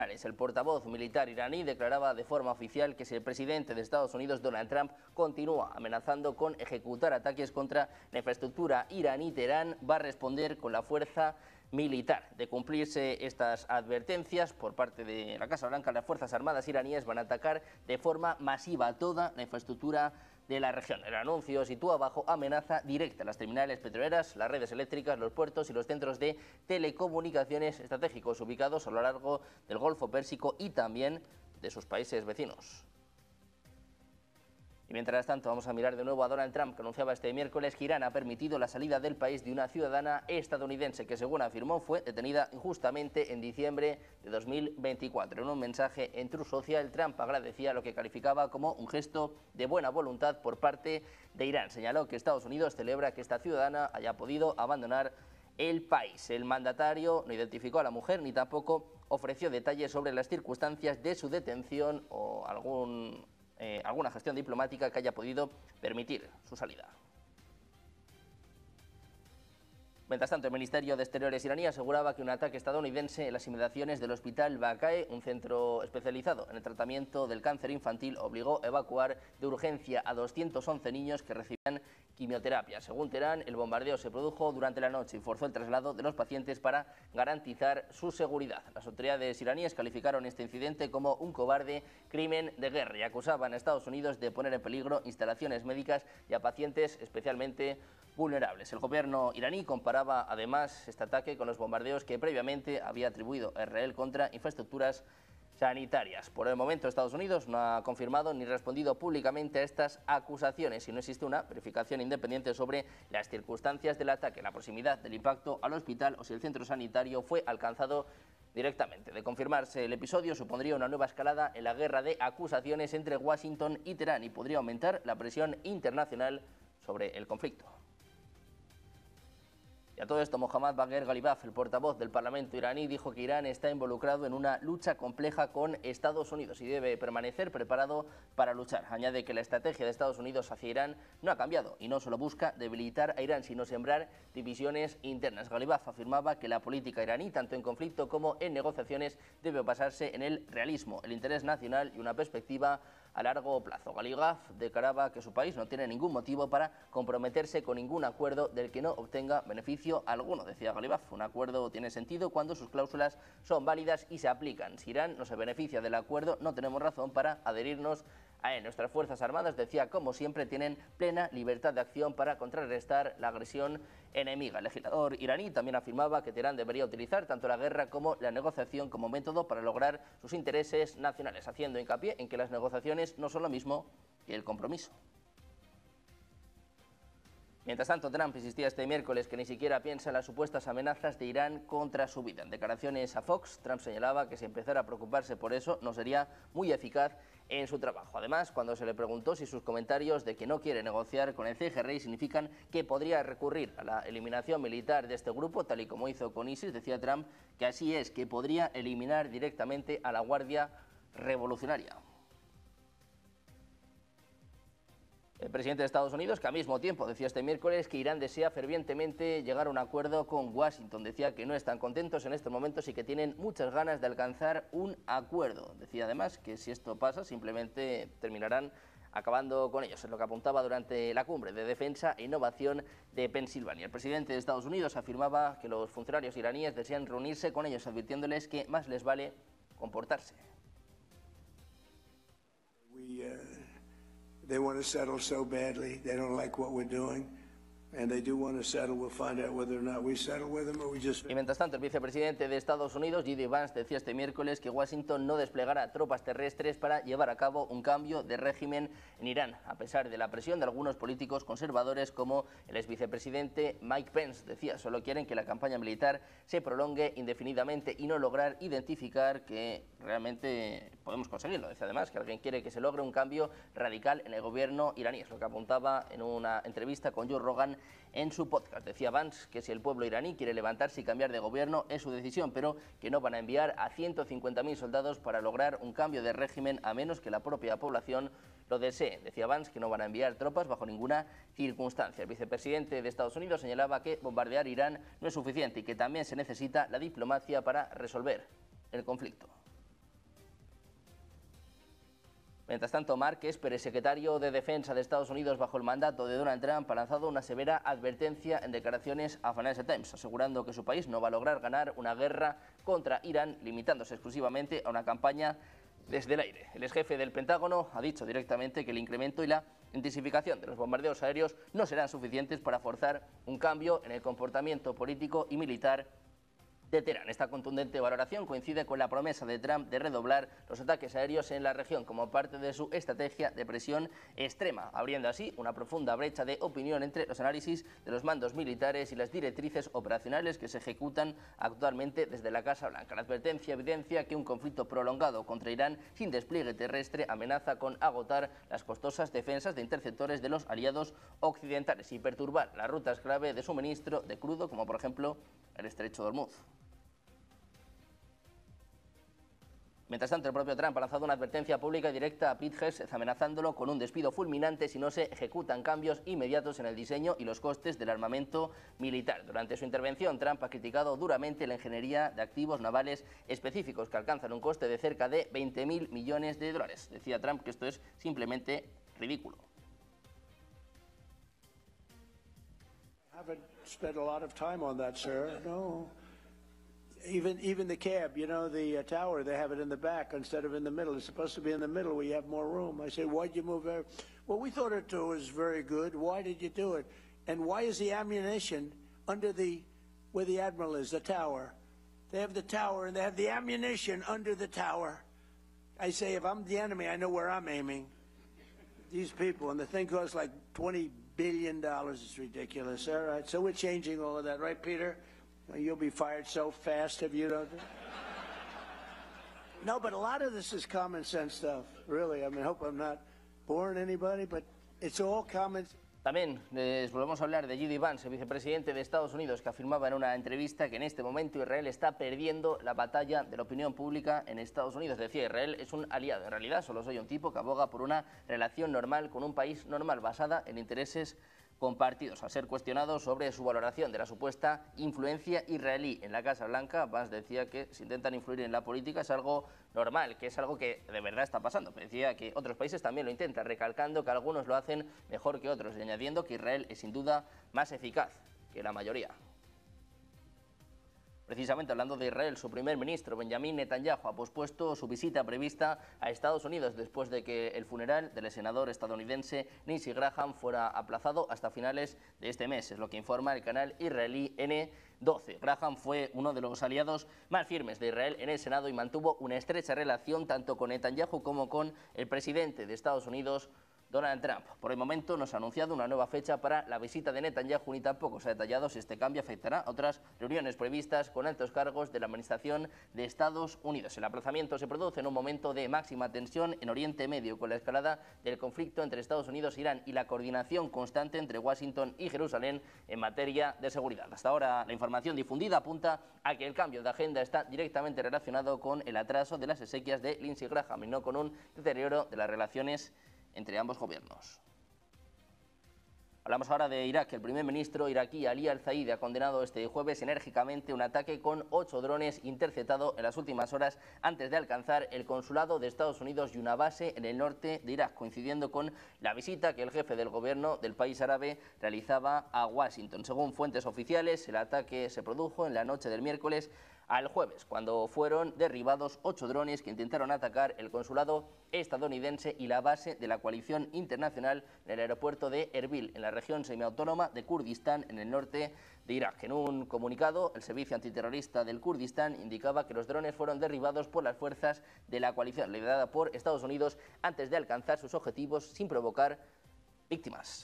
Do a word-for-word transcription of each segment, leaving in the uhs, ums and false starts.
El portavoz militar iraní declaraba de forma oficial que si el presidente de Estados Unidos, Donald Trump, continúa amenazando con ejecutar ataques contra la infraestructura iraní, Teherán va a responder con la fuerza militar. De cumplirse estas advertencias por parte de la Casa Blanca, las Fuerzas Armadas iraníes van a atacar de forma masiva toda la infraestructura de la región. El anuncio sitúa bajo amenaza directa las terminales petroleras, las redes eléctricas, los puertos y los centros de telecomunicaciones estratégicos ubicados a lo largo del Golfo Pérsico y también de sus países vecinos. Y mientras tanto vamos a mirar de nuevo a Donald Trump, que anunciaba este miércoles que Irán ha permitido la salida del país de una ciudadana estadounidense que, según afirmó, fue detenida injustamente en diciembre de dos mil veinticuatro. En un mensaje en Truth Social, Trump agradecía lo que calificaba como un gesto de buena voluntad por parte de Irán. Señaló que Estados Unidos celebra que esta ciudadana haya podido abandonar el país. El mandatario no identificó a la mujer ni tampoco ofreció detalles sobre las circunstancias de su detención o algún... Eh, alguna gestión diplomática que haya podido permitir su salida. Mientras tanto, el Ministerio de Exteriores iraní aseguraba que un ataque estadounidense en las inmediaciones del Hospital Baqae, un centro especializado en el tratamiento del cáncer infantil, obligó a evacuar de urgencia a doscientos once niños que recibían quimioterapia. Según Teherán, el bombardeo se produjo durante la noche y forzó el traslado de los pacientes para garantizar su seguridad. Las autoridades iraníes calificaron este incidente como un cobarde crimen de guerra y acusaban a Estados Unidos de poner en peligro instalaciones médicas y a pacientes especialmente vulnerables. El gobierno iraní comparaba además este ataque con los bombardeos que previamente había atribuido a Israel contra infraestructuras sanitarias. Por el momento, Estados Unidos no ha confirmado ni respondido públicamente a estas acusaciones y no existe una verificación independiente sobre las circunstancias del ataque, la proximidad del impacto al hospital o si el centro sanitario fue alcanzado directamente. De confirmarse el episodio, supondría una nueva escalada en la guerra de acusaciones entre Washington y Teherán y podría aumentar la presión internacional sobre el conflicto. Y a todo esto, Mohammad Bagher Ghalibaf, el portavoz del Parlamento iraní, dijo que Irán está involucrado en una lucha compleja con Estados Unidos y debe permanecer preparado para luchar. Añade que la estrategia de Estados Unidos hacia Irán no ha cambiado y no solo busca debilitar a Irán, sino sembrar divisiones internas. Ghalibaf afirmaba que la política iraní, tanto en conflicto como en negociaciones, debe basarse en el realismo, el interés nacional y una perspectiva a largo plazo. Ghalibaf declaraba que su país no tiene ningún motivo para comprometerse con ningún acuerdo del que no obtenga beneficio alguno. Decía Ghalibaf, un acuerdo tiene sentido cuando sus cláusulas son válidas y se aplican. Si Irán no se beneficia del acuerdo, no tenemos razón para adherirnos a él. Nuestras Fuerzas Armadas, decía, como siempre, tienen plena libertad de acción para contrarrestar la agresión enemiga. El legislador iraní también afirmaba que Teherán debería utilizar tanto la guerra como la negociación como método para lograr sus intereses nacionales, haciendo hincapié en que las negociaciones no son lo mismo que el compromiso. Mientras tanto, Trump insistía este miércoles que ni siquiera piensa en las supuestas amenazas de Irán contra su vida. En declaraciones a Fox, Trump señalaba que si empezara a preocuparse por eso no sería muy eficaz en su trabajo. Además, cuando se le preguntó si sus comentarios de que no quiere negociar con el C G R I significan que podría recurrir a la eliminación militar de este grupo, tal y como hizo con ISIS, decía Trump que así es, que podría eliminar directamente a la Guardia Revolucionaria. El presidente de Estados Unidos, que al mismo tiempo decía este miércoles que Irán desea fervientemente llegar a un acuerdo con Washington. Decía que no están contentos en estos momentos y que tienen muchas ganas de alcanzar un acuerdo. Decía además que si esto pasa, simplemente terminarán acabando con ellos. Es lo que apuntaba durante la cumbre de defensa e innovación de Pensilvania. El presidente de Estados Unidos afirmaba que los funcionarios iraníes desean reunirse con ellos, advirtiéndoles que más les vale comportarse. We, uh... They want to settle so badly. They don't like what we're doing. And they do want to settle. We'll find out whether or not we settle with them or we just... Y mientras tanto, el vicepresidente de Estados Unidos, J D Vance, decía este miércoles que Washington no desplegará tropas terrestres para llevar a cabo un cambio de régimen en Irán, a pesar de la presión de algunos políticos conservadores como el ex vicepresidente Mike Pence. Decía, solo quieren que la campaña militar se prolongue indefinidamente y no lograr identificar que realmente podemos conseguirlo. Decía además que alguien quiere que se logre un cambio radical en el gobierno iraní. Es lo que apuntaba en una entrevista con Joe Rogan en su podcast. Decía Vance que si el pueblo iraní quiere levantarse y cambiar de gobierno es su decisión, pero que no van a enviar a ciento cincuenta mil soldados para lograr un cambio de régimen a menos que la propia población lo desee. Decía Vance que no van a enviar tropas bajo ninguna circunstancia. El vicepresidente de Estados Unidos señalaba que bombardear Irán no es suficiente y que también se necesita la diplomacia para resolver el conflicto. Mientras tanto, Mark Esper, secretario de Defensa de Estados Unidos bajo el mandato de Donald Trump, ha lanzado una severa advertencia en declaraciones a Financial Times, asegurando que su país no va a lograr ganar una guerra contra Irán, limitándose exclusivamente a una campaña desde el aire. El exjefe del Pentágono ha dicho directamente que el incremento y la intensificación de los bombardeos aéreos no serán suficientes para forzar un cambio en el comportamiento político y militar de Teherán. Esta contundente valoración coincide con la promesa de Trump de redoblar los ataques aéreos en la región como parte de su estrategia de presión extrema, abriendo así una profunda brecha de opinión entre los análisis de los mandos militares y las directrices operacionales que se ejecutan actualmente desde la Casa Blanca. La advertencia evidencia que un conflicto prolongado contra Irán sin despliegue terrestre amenaza con agotar las costosas defensas de interceptores de los aliados occidentales y perturbar las rutas clave de suministro de crudo, como por ejemplo el Estrecho de Hormuz. Mientras tanto, el propio Trump ha lanzado una advertencia pública y directa a Pete Hegseth, amenazándolo con un despido fulminante si no se ejecutan cambios inmediatos en el diseño y los costes del armamento militar. Durante su intervención, Trump ha criticado duramente la ingeniería de activos navales específicos que alcanzan un coste de cerca de veinte mil millones de dólares. Decía Trump que esto es simplemente ridículo. I haven't spent a lot of time on that, sir. No. Even even the cab, you know, the uh, tower, they have it in the back instead of in the middle. It's supposed to be in the middle where you have more room. I say, why'd you move there? Well, we thought it was very good. Why did you do it? And why is the ammunition under the, where the Admiral is, the tower? They have the tower and they have the ammunition under the tower. I say, if I'm the enemy, I know where I'm aiming. These people, and the thing costs like twenty billion dollars. It's ridiculous. All right, so we're changing all of that, right, Peter? You'll be fired so fast if you don't. No, but a lot of this is common sense stuff, really. I mean, I hope I'm not boring anybody, but it's all common. También les volvemos a hablar de J D Vance, el vicepresidente de Estados Unidos, que afirmaba en una entrevista que en este momento Israel está perdiendo la batalla de la opinión pública en Estados Unidos. Decía, Israel es un aliado. En realidad, solo soy un tipo que aboga por una relación normal con un país normal basada en intereses compartidos. Al ser cuestionado sobre su valoración de la supuesta influencia israelí en la Casa Blanca, Vance decía que si intentan influir en la política es algo normal, que es algo que de verdad está pasando. Decía que otros países también lo intentan, recalcando que algunos lo hacen mejor que otros y añadiendo que Israel es sin duda más eficaz que la mayoría. Precisamente hablando de Israel, su primer ministro, Benjamin Netanyahu, ha pospuesto su visita prevista a Estados Unidos después de que el funeral del senador estadounidense Lindsey Graham fuera aplazado hasta finales de este mes, es lo que informa el canal israelí N doce. Graham fue uno de los aliados más firmes de Israel en el Senado y mantuvo una estrecha relación tanto con Netanyahu como con el presidente de Estados Unidos, Donald Trump. Por el momento no se ha anunciado una nueva fecha para la visita de Netanyahu ni tampoco se ha detallado si este cambio afectará a otras reuniones previstas con altos cargos de la Administración de Estados Unidos. El aplazamiento se produce en un momento de máxima tensión en Oriente Medio, con la escalada del conflicto entre Estados Unidos e Irán y la coordinación constante entre Washington y Jerusalén en materia de seguridad. Hasta ahora, la información difundida apunta a que el cambio de agenda está directamente relacionado con el atraso de las exequias de Lindsey Graham y no con un deterioro de las relaciones entre ambos gobiernos. Hablamos ahora de Irak. El primer ministro iraquí Ali Al-Zaidi ha condenado este jueves enérgicamente un ataque con ocho drones interceptado en las últimas horas antes de alcanzar el consulado de Estados Unidos y una base en el norte de Irak, coincidiendo con la visita que el jefe del gobierno del país árabe realizaba a Washington. Según fuentes oficiales, el ataque se produjo en la noche del miércoles al jueves, cuando fueron derribados ocho drones que intentaron atacar el consulado estadounidense y la base de la coalición internacional en el aeropuerto de Erbil, en la región semiautónoma de Kurdistán, en el norte de Irak. En un comunicado, el servicio antiterrorista del Kurdistán indicaba que los drones fueron derribados por las fuerzas de la coalición liderada por Estados Unidos antes de alcanzar sus objetivos sin provocar víctimas.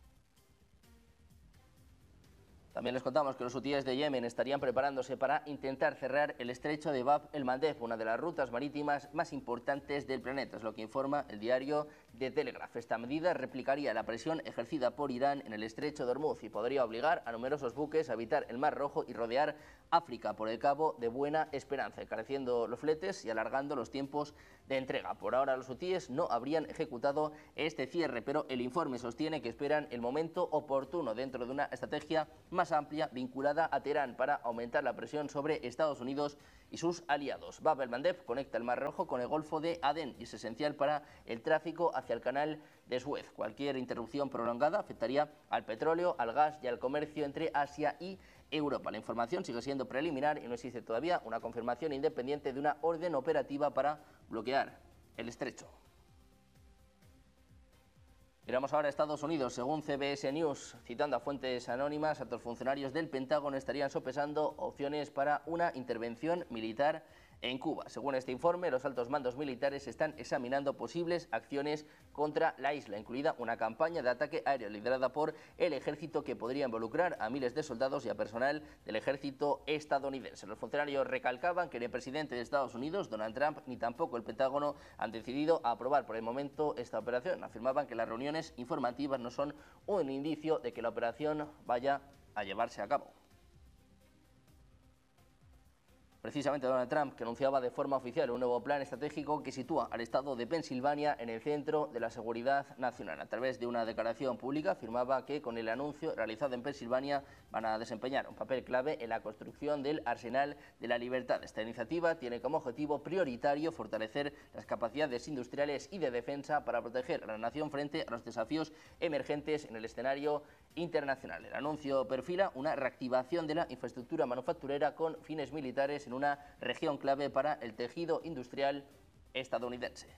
También les contamos que los hutíes de Yemen estarían preparándose para intentar cerrar el estrecho de Bab el-Mandeb, una de las rutas marítimas más importantes del planeta, es lo que informa el diario The Telegraph. Esta medida replicaría la presión ejercida por Irán en el estrecho de Hormuz y podría obligar a numerosos buques a evitar el Mar Rojo y rodear África por el Cabo de Buena Esperanza, encareciendo los fletes y alargando los tiempos de entrega. Por ahora los hutíes no habrían ejecutado este cierre, pero el informe sostiene que esperan el momento oportuno dentro de una estrategia más más amplia vinculada a Teherán para aumentar la presión sobre Estados Unidos y sus aliados. Bab el-Mandeb conecta el Mar Rojo con el Golfo de Adén y es esencial para el tráfico hacia el canal de Suez. Cualquier interrupción prolongada afectaría al petróleo, al gas y al comercio entre Asia y Europa. La información sigue siendo preliminar y no existe todavía una confirmación independiente de una orden operativa para bloquear el estrecho. Miramos ahora a Estados Unidos. Según C B S News, citando a fuentes anónimas, altos funcionarios del Pentágono estarían sopesando opciones para una intervención militar en Cuba. Según este informe, los altos mandos militares están examinando posibles acciones contra la isla, incluida una campaña de ataque aéreo liderada por el ejército que podría involucrar a miles de soldados y a personal del ejército estadounidense. Los funcionarios recalcaban que ni el presidente de Estados Unidos, Donald Trump, ni tampoco el Pentágono han decidido aprobar por el momento esta operación. Afirmaban que las reuniones informativas no son un indicio de que la operación vaya a llevarse a cabo. Precisamente Donald Trump, que anunciaba de forma oficial un nuevo plan estratégico que sitúa al estado de Pensilvania en el centro de la seguridad nacional. A través de una declaración pública afirmaba que con el anuncio realizado en Pensilvania van a desempeñar un papel clave en la construcción del arsenal de la libertad. Esta iniciativa tiene como objetivo prioritario fortalecer las capacidades industriales y de defensa para proteger a la nación frente a los desafíos emergentes en el escenario internacional. El anuncio perfila una reactivación de la infraestructura manufacturera con fines militares en una región clave para el tejido industrial estadounidense.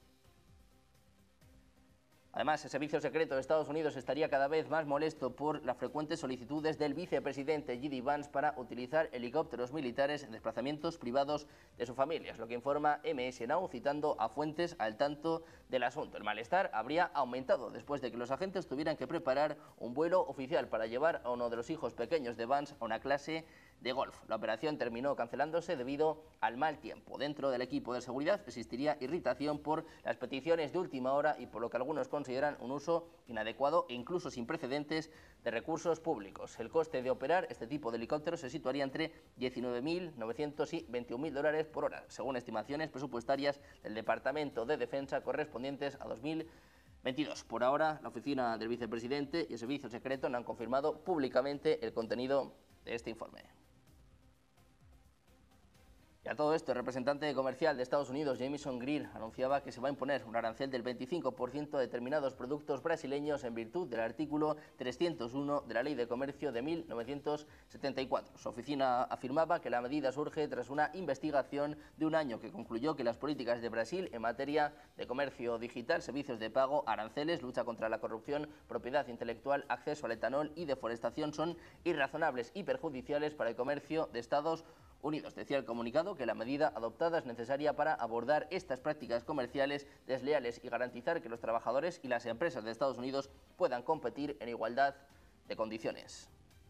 Además, el Servicio Secreto de Estados Unidos estaría cada vez más molesto por las frecuentes solicitudes del vicepresidente J D Vance para utilizar helicópteros militares en desplazamientos privados de sus familias, lo que informa M S Now, citando a fuentes al tanto del asunto. El malestar habría aumentado después de que los agentes tuvieran que preparar un vuelo oficial para llevar a uno de los hijos pequeños de Vance a una clase de golf. La operación terminó cancelándose debido al mal tiempo. Dentro del equipo de seguridad existiría irritación por las peticiones de última hora y por lo que algunos consideran un uso inadecuado e incluso sin precedentes de recursos públicos. El coste de operar este tipo de helicópteros se situaría entre diecinueve mil novecientos y veintiún mil dólares por hora, según estimaciones presupuestarias del Departamento de Defensa correspondientes a dos mil veintidós. Por ahora, la oficina del vicepresidente y el servicio secreto no han confirmado públicamente el contenido de este informe. Y a todo esto, el representante comercial de Estados Unidos, Jamieson Greer, anunciaba que se va a imponer un arancel del veinticinco por ciento a determinados productos brasileños en virtud del artículo trescientos uno de la Ley de Comercio de mil novecientos setenta y cuatro. Su oficina afirmaba que la medida surge tras una investigación de un año que concluyó que las políticas de Brasil en materia de comercio digital, servicios de pago, aranceles, lucha contra la corrupción, propiedad intelectual, acceso al etanol y deforestación son irrazonables y perjudiciales para el comercio de Estados Unidos. Unidos. Decía el comunicado que la medida adoptada es necesaria para abordar estas prácticas comerciales desleales y garantizar que los trabajadores y las empresas de Estados Unidos puedan competir en igualdad de condiciones.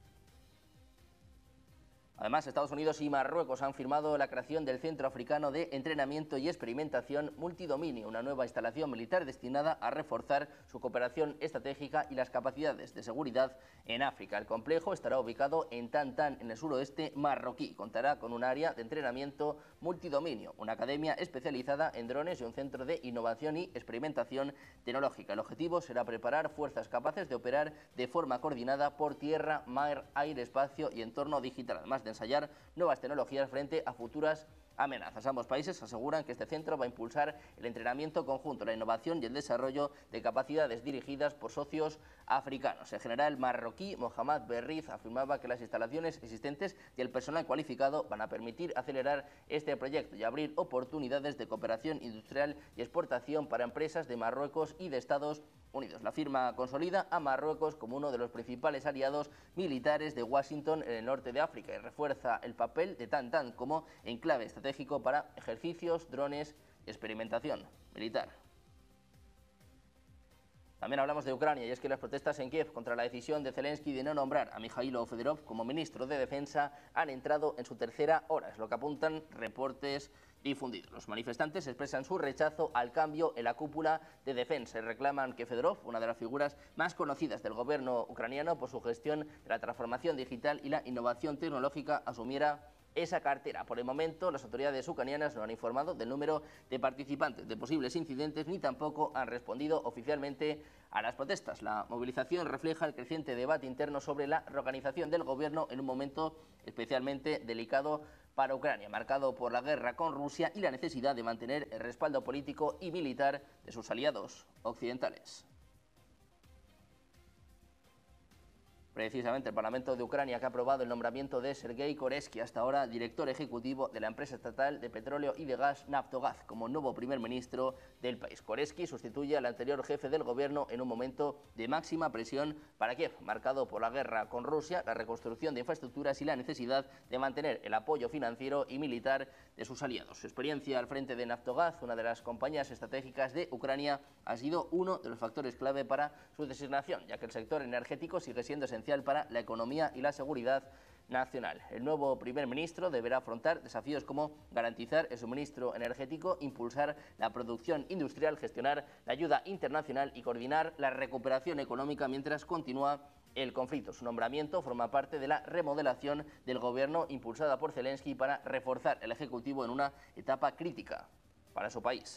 Además, Estados Unidos y Marruecos han firmado la creación del Centro Africano de Entrenamiento y Experimentación Multidominio, una nueva instalación militar destinada a reforzar su cooperación estratégica y las capacidades de seguridad en África. El complejo estará ubicado en Tantan, en el suroeste marroquí. Contará con un área de entrenamiento multidominio, una academia especializada en drones y un centro de innovación y experimentación tecnológica. El objetivo será preparar fuerzas capaces de operar de forma coordinada por tierra, mar, aire, espacio y entorno digital, además de ensayar nuevas tecnologías frente a futuras amenazas. Ambos países aseguran que este centro va a impulsar el entrenamiento conjunto, la innovación y el desarrollo de capacidades dirigidas por socios africanos. El general marroquí Mohamed Berriz afirmaba que las instalaciones existentes y el personal cualificado van a permitir acelerar este proyecto y abrir oportunidades de cooperación industrial y exportación para empresas de Marruecos y de Estados Unidos. La firma consolida a Marruecos como uno de los principales aliados militares de Washington en el norte de África y refuerza el papel de Tantan como enclave estratégico para ejercicios, drones y experimentación militar. También hablamos de Ucrania, y es que las protestas en Kiev contra la decisión de Zelensky de no nombrar a Mikhailo Fedorov como ministro de Defensa han entrado en su tercera hora, es lo que apuntan reportes difundidos. Los manifestantes expresan su rechazo al cambio en la cúpula de defensa y reclaman que Fedorov, una de las figuras más conocidas del gobierno ucraniano por su gestión de la transformación digital y la innovación tecnológica, asumiera esa cartera. Por el momento, las autoridades ucranianas no han informado del número de participantes de posibles incidentes ni tampoco han respondido oficialmente a las protestas. La movilización refleja el creciente debate interno sobre la reorganización del gobierno en un momento especialmente delicado para Ucrania, marcado por la guerra con Rusia y la necesidad de mantener el respaldo político y militar de sus aliados occidentales. Precisamente el Parlamento de Ucrania que ha aprobado el nombramiento de Sergei Koreski, hasta ahora director ejecutivo de la empresa estatal de petróleo y de gas Naftogaz, como nuevo primer ministro del país. Koreski sustituye al anterior jefe del gobierno en un momento de máxima presión para Kiev, marcado por la guerra con Rusia, la reconstrucción de infraestructuras y la necesidad de mantener el apoyo financiero y militar de sus aliados. Su experiencia al frente de Naftogaz, una de las compañías estratégicas de Ucrania, ha sido uno de los factores clave para su designación, ya que el sector energético sigue siendo esencial para la economía y la seguridad nacional. El nuevo primer ministro deberá afrontar desafíos como garantizar el suministro energético, impulsar la producción industrial, gestionar la ayuda internacional y coordinar la recuperación económica mientras continúa el conflicto. Su nombramiento forma parte de la remodelación del gobierno impulsada por Zelensky para reforzar el ejecutivo en una etapa crítica para su país.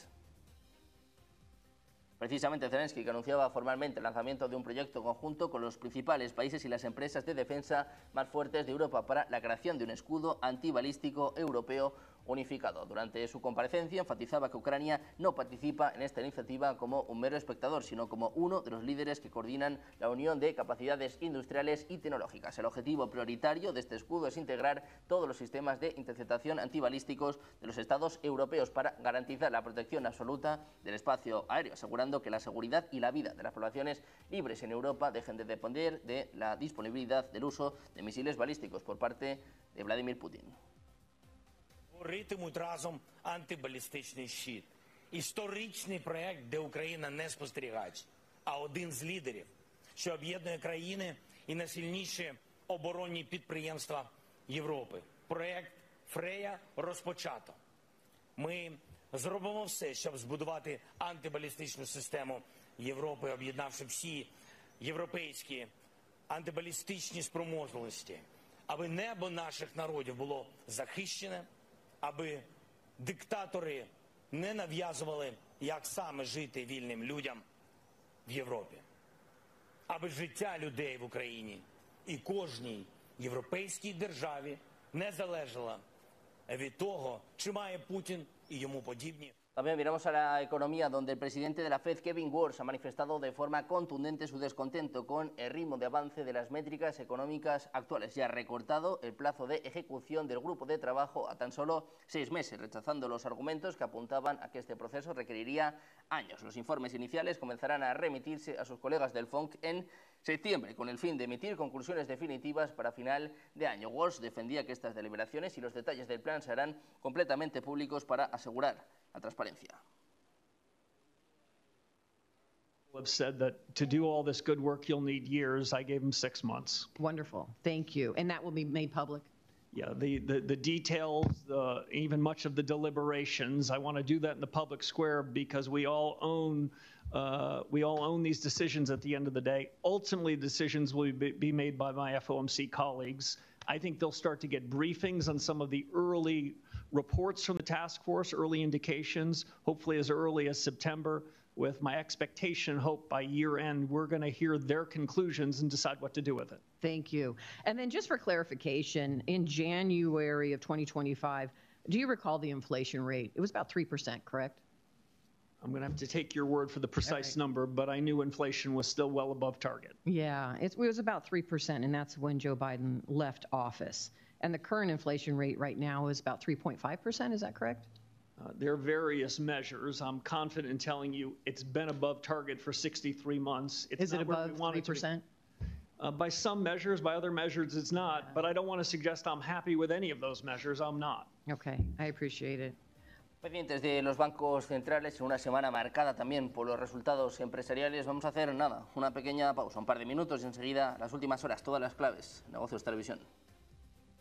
Precisamente Zelensky, que anunciaba formalmente el lanzamiento de un proyecto conjunto con los principales países y las empresas de defensa más fuertes de Europa para la creación de un escudo antibalístico europeo unificado. Durante su comparecencia enfatizaba que Ucrania no participa en esta iniciativa como un mero espectador, sino como uno de los líderes que coordinan la unión de capacidades industriales y tecnológicas. El objetivo prioritario de este escudo es integrar todos los sistemas de interceptación antibalísticos de los estados europeos para garantizar la protección absoluta del espacio aéreo, asegurando que la seguridad y la vida de las poblaciones libres en Europa dejen de depender de la disponibilidad del uso de misiles balísticos por parte de Vladimir Putin. Створитимуть разом антибалістичний щит. Історичний проєкт, де Україна не спостерігач, а один з лідерів, що об'єднує країни і найсильніші оборонні підприємства Європи. Проєкт Фрея розпочато. Ми зробимо все, щоб збудувати антибалістичну систему Європи, об'єднавши всі європейські антибалістичні спроможності, аби небо наших народів було захищене, аби диктатори не нав'язували, як саме жити вільним людям в Європі. Аби життя людей в Україні і кожній європейській державі не залежало від того, чи має Путін і йому подібні. También miramos a la economía, donde el presidente de la Fed, Kevin Warsh, ha manifestado de forma contundente su descontento con el ritmo de avance de las métricas económicas actuales y ha recortado el plazo de ejecución del grupo de trabajo a tan solo seis meses, rechazando los argumentos que apuntaban a que este proceso requeriría años. Los informes iniciales comenzarán a remitirse a sus colegas del F O N C en septiembre, con el fin de emitir conclusiones definitivas para final de año. Walsh defendía que estas deliberaciones y los detalles del plan se harán completamente públicos para asegurar la transparencia. Have said that to do all this good work you'll need years. I gave them six months. Wonderful. Thank you. And that will be made public? Yeah, the, the, the details, uh, even much of the deliberations, I want to do that in the public square because we all own uh, we all own these decisions at the end of the day. Ultimately, decisions will be, be made by my F O M C colleagues. I think they'll start to get briefings on some of the early reports from the task force, early indications, hopefully as early as September, with my expectation and hope by year end, we're going to hear their conclusions and decide what to do with it. Thank you. And then just for clarification, in January of twenty twenty-five, do you recall the inflation rate? It was about three percent, correct? I'm going to have to take your word for the precise right. number, but I knew inflation was still well above target. Yeah, it, it was about three percent, and that's when Joe Biden left office. And the current inflation rate right now is about three point five percent, is that correct? Uh, there are various measures. I'm confident in telling you it's been above target for sixty-three months. It's is it above three percent? Uh, by some measures, by other measures, it's not. Yeah. But I don't want to suggest I'm happy with any of those measures. I'm not. Okay, I appreciate it. Pendientes de los bancos centrales en una semana marcada también por los resultados empresariales, vamos a hacer nada, una pequeña pausa, un par de minutos y enseguida las últimas horas, todas las claves, Negocios Televisión.